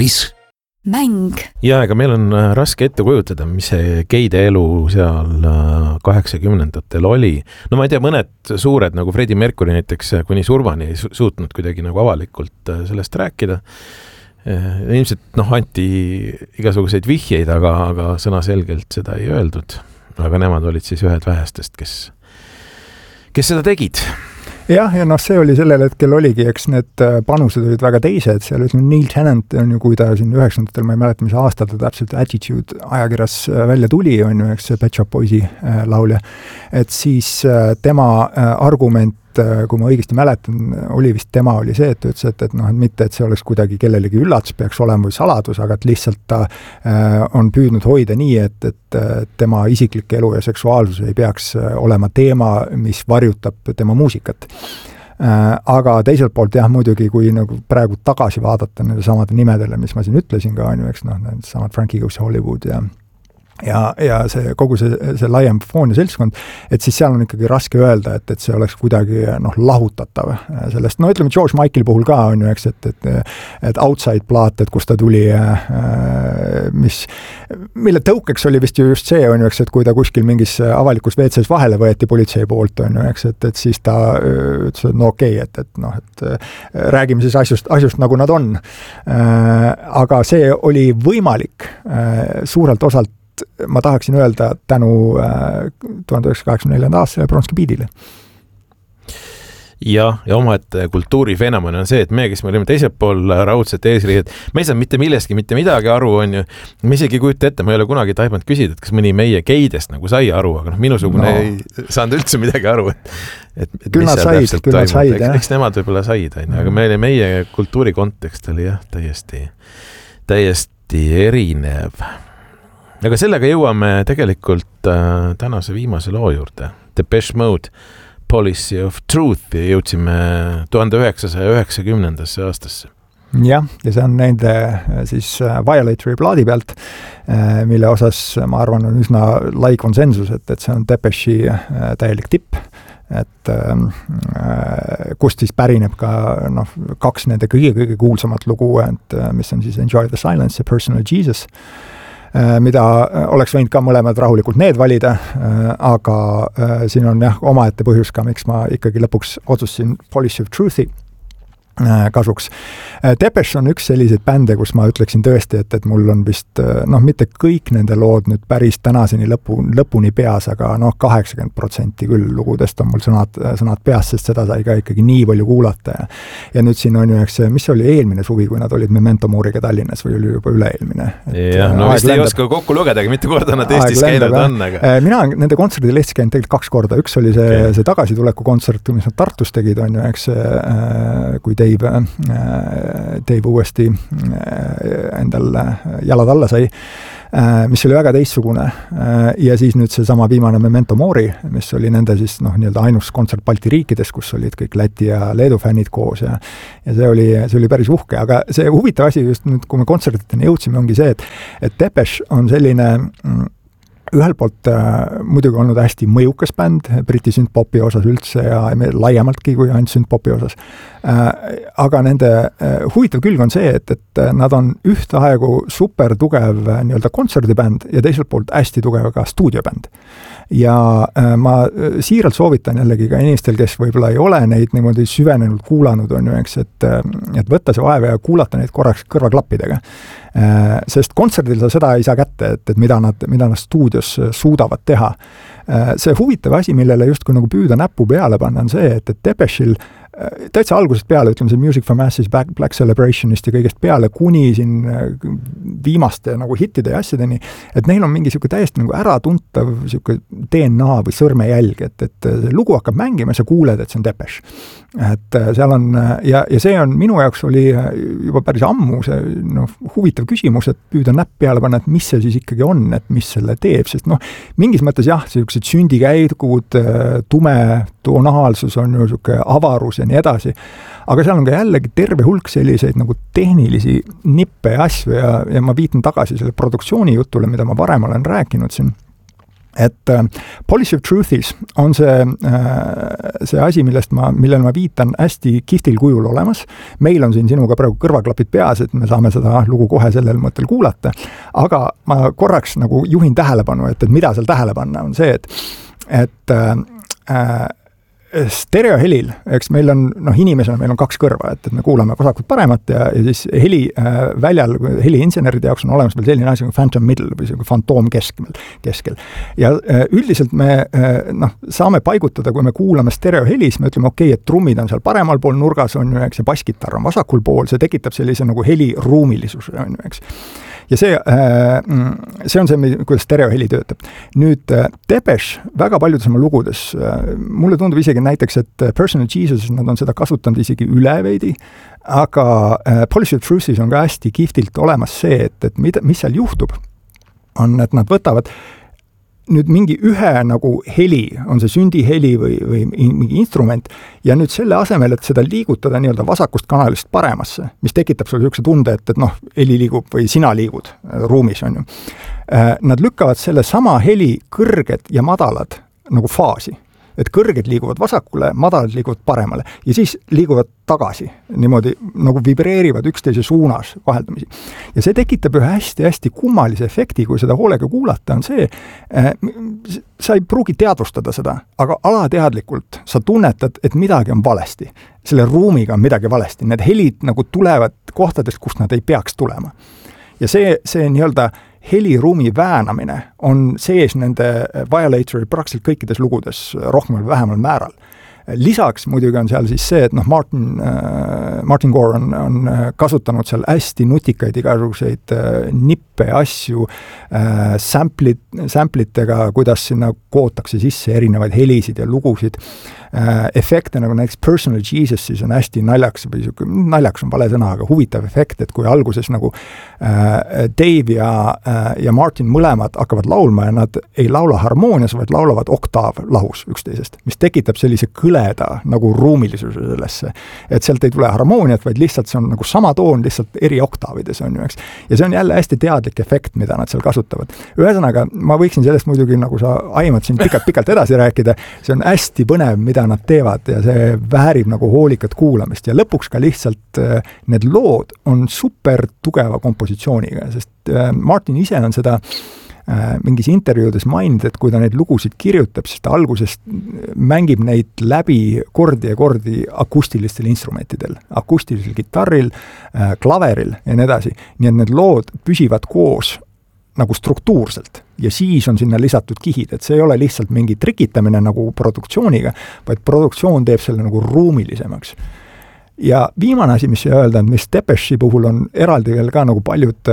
kviss. Mäng. Ja ega meil on raske ette kujutada, mis see geide elu seal 80-ndatel oli. No ma ei tea, mõned suured nagu Freddie Mercury näiteks kuni surmani ei suutnud kuidagi nagu avalikult sellest rääkida. Ilmselt anti igasuguseid vihjeid, aga sõnaselgelt seda ei öeldud. Aga nemad olid siis ühed vähestest, kes seda tegid. Jah, ja see oli sellel hetkel oligi, eks need panused olid väga teised, seal oli Neil Tennant, on ju, kui ta siin 90-ndatel, ma ei mäleta, mis aastal ta täpselt Attitude ajakirjas välja tuli, on ju, eks Pet Shop Boysi laulja, et siis tema argument, kui ma õigesti mäletan, oli see, et ütles, et mitte, et see oleks kuidagi kellelegi üllatus peaks olema või saladus, aga et lihtsalt ta on püüdnud hoida nii, et tema isiklik elu ja seksuaalsus ei peaks olema teema, mis varjutab tema muusikat. Aga teiselt poolt jah, muidugi, kui nagu praegu tagasi vaadata nende samade nimedele, mis ma siin ütlesin ka, on ju, eks need samad Frankie Goes to Hollywood ja see kogu see laiem foon ja seltskond, et siis seal on ikkagi raske öelda, et see oleks kuidagi lahutatav sellest. No ütleme, George Michael puhul ka on ju, eks, et Outside plaat, et kus ta tuli, mille tõukeks oli vist ju just see, on ju, eks, et kui ta kuskil mingis avalikus WC-s vahele võeti politsei poolt, on ju, eks, et siis ta ütles, et okei, et räägime siis asjust nagu nad on. Aga see oli võimalik suurelt osalt, ma tahaksin öelda tänu 1984. aastasele Bronski Beatile. Ja omaette kultuurifenomen on see, et me, kes me olime teisel pool raudset eesriiet, me ei saa mitte millestki, mitte midagi aru, on ju. Me isegi kujuta ette, ma ei ole kunagi taibanud küsida, et kas mõni meie geidest nagu sai aru, aga minusugune ei saanud üldse midagi aru, et küll nad said, jah. Eks nemad võib-olla said, aga meie kultuuri kontekst oli jah, täiesti erinev. Aga sellega jõuame tegelikult tänase viimase loo juurde. Depeche Mode, Policy of Truth, ja jõudsime 1990. aastasse. Jah, ja see on nende siis Violatory plaadi pealt, mille osas ma arvan on üsna lai konsensus, et see on Depeche'i täielik tipp, et kust siis pärineb ka kaks nende kõige kuulsamat lugu, mis on siis Enjoy the Silence ja Personal Jesus, mida oleks võinud ka mõlemad rahulikult need valida, aga siin on jah omaette põhjus ka, miks ma ikkagi lõpuks otsustasin Policy of Truthi kasuks. Depeche on üks selliseid bände, kus ma ütleksin tõesti, et mul on vist, mitte kõik nende lood nüüd päris tänaseni lõpuni peas, aga 80% küll lugudest on mul sõnad peas, sest seda sai ka ikkagi nii palju kuulata. Ja nüüd siin on ju, eks, mis oli eelmine suvi, kui nad olid Memento Moriga Tallinnas või oli juba üle-eelmine? Jah, vist ei oska kokku lugeda, aga mitte korda nad Eestis käinud on. Aga... Mina nende kontserdil Eestis käinud tegelikult 2 korda. Üks oli see tagasituleku kontsert, mis nad Tartus tegid, on ju, eks, kui Dave uuesti endal jalad alla sai, mis oli väga teistsugune. Ja siis nüüd see sama viimane Memento Mori, mis oli nende siis nii-öelda ainus kontsert Balti riikides, kus olid kõik Läti ja Leedu fännid koos ja see oli päris uhke, aga see huvitav asi just nüüd, kui me kontserditeni jõudsime, ongi see, et Depeche on selline ühelt poolt muidugi olnud hästi mõjukas bänd Briti süntpopi osas üldse ja laiemaltki kui ainult süntpopi osas. Aga nende huvitav külg on see, et nad on ühtaegu super tugev nii-öelda kontserdibänd ja teiselt poolt hästi tugev ka stuudiobänd. Ja ma siiralt soovitan jällegi ka inimestel, kes võib-olla ei ole neid niimoodi süvenenud kuulanud, on ju, eks, et võtta see vaeva ja kuulata neid korraks kõrvaklappidega. Sest kontserdil sa seda ei saa kätte, et mida nad stuudios suudavad teha. See huvitav asi, millele justkui nagu püüda näppu peale panna, on see, et Depeche'il täitsa algusest peale, ütleme see Music for Masses, Black Celebrationist ja kõigest peale kuni siin viimaste nagu hittide ja asjadeni, et neil on mingi siuke täiesti nagu äratuntav siuke DNA või sõrmejälg, et lugu hakkab mängima ja sa kuuled, et see on Depeche. Et seal on, ja see on minu jaoks oli juba päris ammu see huvitav küsimus, et püüda näpp peale panna, et mis see siis ikkagi on, et mis selle teeb, sest mingis mõttes jah, siuksed sündikäidkud, tume tonaalsus on ju siuke avarus ja nii edasi, aga seal on ka jällegi terve hulk selliseid nagu tehnilisi nippe ja asju ja ma viitan tagasi selle produktsiooni jutule, mida ma varem olen rääkinud siin, et Policy of Truthis on see asi, millele ma viitan hästi kihvtil kujul olemas. Meil on siin sinuga praegu kõrvaklapid peas, et me saame seda lugu kohe sellel mõttel kuulata, aga ma korraks nagu juhin tähelepanu, et mida seal tähele panna, on see, et stereohelil, eks meil on, inimesena meil on 2 kõrva, et me kuulame vasakult paremat ja siis heli väljal, heliinseneride jaoks on olemas veel selline asi nagu phantom middle või selline fantoom keskel. Ja üldiselt me saame paigutada, kui me kuulame stereohelis, me ütleme et trummid on seal paremal pool nurgas, on ju, eks, ja basskitarr on vasakul pool, see tekitab sellise nagu heli ruumilisuse, on ju, eks. Ja see on see, kuidas stereoheli töötab. Nüüd Depeche väga paljudes oma lugudes, mulle tundub isegi näiteks, et Personal Jesus, nad on seda kasutanud isegi üle veidi, aga Policy of Truthis on ka hästi kihvtilt olemas see, et mis seal juhtub, on, et nad võtavad nüüd mingi ühe nagu heli, on see sündiheli või mingi instrument, ja nüüd selle asemel, et seda liigutada nii-öelda vasakust kanalist paremasse, mis tekitab sulle niisuguse tunde, et heli liigub või sina liigud ruumis, on ju. Nad lükkavad selle sama heli kõrged ja madalad nagu faasi. Et kõrged liiguvad vasakule, madalad liiguvad paremale ja siis liiguvad tagasi, niimoodi nagu vibreerivad üksteise suunas vaheldamisi. Ja see tekitab ühe hästi-hästi kummalise efekti, kui seda hoolega kuulata, on see, sa ei pruugi teadvustada seda, aga alateadlikult sa tunnetad, et midagi on valesti. Selle ruumiga on midagi valesti. Need helid nagu tulevad kohtadest, kust nad ei peaks tulema. Ja see nii-öelda heliruumi väänamine on sees nende Violatory praktiliselt kõikides lugudes rohkemal või vähemal määral. Lisaks muidugi on seal siis see, et Martin Gore on kasutanud seal hästi nutikaid igasuguseid nippe ja asju samplitega, kuidas sinna kootakse sisse erinevaid helisid ja lugusid. Efekte nagu näiteks Personal Jesus siis on hästi naljaks, või naljaks on vale sõna, aga huvitav efekt, et kui alguses nagu Dave ja Martin mõlemad hakkavad laulma ja nad ei laula harmoonias, vaid laulavad oktav lahus üksteisest, mis tekitab sellise kõleda nagu ruumilisuse sellesse, et sealt ei tule harmooniat, vaid lihtsalt see on nagu sama toon, lihtsalt eri oktaavides on ju, eks. Ja see on jälle hästi teadlik efekt, mida nad seal kasutavad. Ühesõnaga, ma võiksin sellest muidugi, nagu sa aimad siin pikalt edasi rääkida, see on hästi põnev, mida nad teevad ja see väärib nagu hoolikat kuulamist ja lõpuks ka lihtsalt need lood on super tugeva kompositsiooniga, sest Martin ise on seda mingis intervjuudes maininud, et kui ta neid lugusid kirjutab, siis ta alguses mängib neid läbi kordi ja kordi akustilistel instrumentidel, akustilisel kitarril, klaveril ja nii edasi. Nii et need lood püsivad koos nagu struktuurselt ja siis on sinna lisatud kihid, et see ei ole lihtsalt mingi trikitamine nagu produktsiooniga, vaid produktsioon teeb selle nagu ruumilisemaks. Ja viimane asi, mis öelda, mis Depeche'i puhul on eraldi veel ka nagu paljud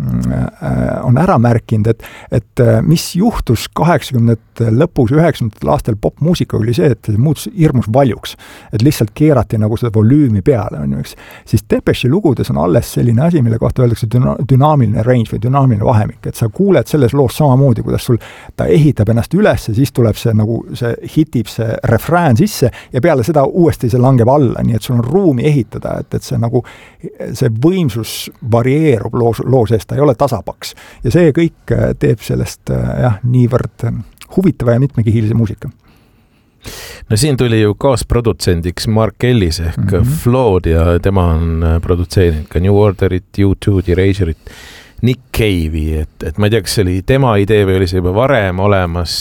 on ära märkinud, et mis juhtus 80 lõpus, 90 aastal popmuusika oli see, et see muutus hirmus valjuks, et lihtsalt keerati nagu seda volüümi peale, on ju, eks. Siis Depeche'i lugudes on alles selline asi, mille kohta öeldakse dünaamiline range või dünaamiline vahemik, et sa kuuled selles loos samamoodi, kuidas sul ta ehitab ennast üles ja siis tuleb see nagu see hitib see refrään sisse ja peale seda uuesti see langeb alla, nii et sul on ruumi ehitada, et see nagu see võimsus varieerub loo sees, ta ei ole tasapaks. Ja see kõik teeb sellest niivõrd huvitava ja mitmekihilise muusika. No siin tuli ju kaasprodutsendiks Mark Ellis ehk Flawed ja tema on produtseerinud ka New Orderit, U2, Eraserit, Nick Cave'i, et ma ei tea, kas see oli tema idee või oli see juba varem olemas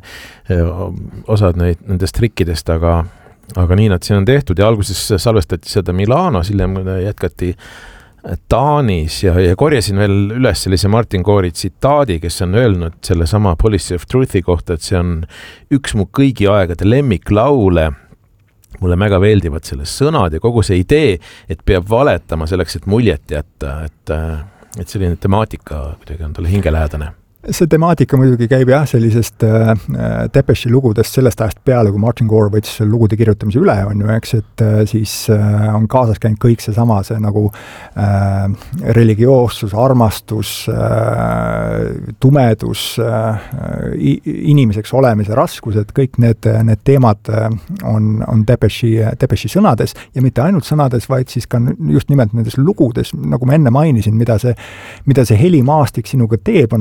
osad nendest trikkidest, aga nii nad siin on tehtud ja alguses salvestati seda Milanos, hiljem jätkati Taanis ja korjasin veel üles sellise Martin Gore'i tsitaadi, kes on öelnud selle sama Policy of Truthi kohta, et see on üks mu kõigi aegade lemmiklaule. Mulle väga meeldivad selle sõnad ja kogu see idee, et peab valetama selleks, et muljet jätta, et selline temaatika kuidagi on talle hingelähedane. See temaatika muidugi käib sellisest Depeche'i lugudest sellest ajast peale, kui Martin Gore võttis selle lugude kirjutamise üle, on ju, eks, et siis on kaasas käinud kõik see nagu religioossus, armastus, tumedus, inimeseks olemise raskused, kõik need teemad on Depeche'i sõnades ja mitte ainult sõnades, vaid siis ka just nimelt nendes lugudes, nagu ma enne mainisin, mida see helimaastik sinuga teeb, on nagu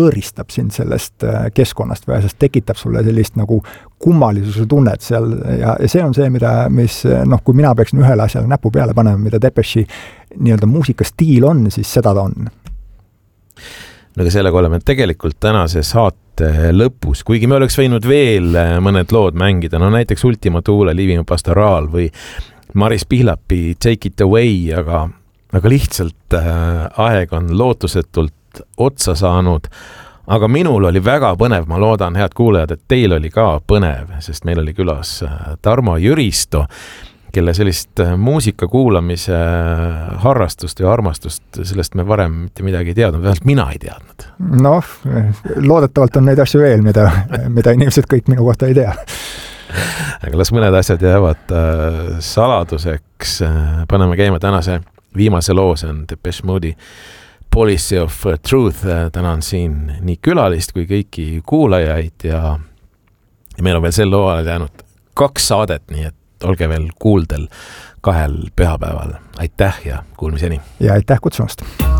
võõristab sind sellest keskkonnast või asjast, tekitab sulle sellist nagu kummalisuse tunnet seal ja see on see, mis kui mina peaksin ühele asjale näpu peale panema, mida Depeche'i nii-öelda muusikastiil on, siis seda ta on. No aga sellega oleme tegelikult tänase saate lõpus, kuigi me oleks võinud veel mõned lood mängida, no näiteks Ultima Thule Living Pastoral või Maris Pihlapi Take It Away, aga lihtsalt aeg on lootusetult otsa saanud. Aga minul oli väga põnev, ma loodan, head kuulajad, et teil oli ka põnev, sest meil oli külas Tarmo Jüristo, kelle sellist muusika kuulamise harrastust ja armastust, sellest me varem mitte midagi ei teadnud, vähemalt mina ei teadnud. Loodetavalt on neid asju veel, mida inimesed kõik minu kohta ei tea. Aga las mõned asjad jäävad saladuseks. Paneme käima tänase viimase loo, see on Depeche Mode'i Policy of Truth. Tänan siin nii külalist kui kõiki kuulajaid ja meil on veel sel looajal jäänud 2 saadet, nii et olge veel kuuldel 2 pühapäeval. Aitäh ja kuulmiseni! Ja aitäh kutsumast!